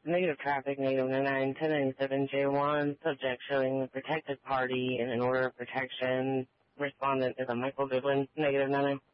Negative traffic, negative 99, 1097J1, subject showing the protected party in an order of protection. Respondent is a Michael Goodwin, negative 99.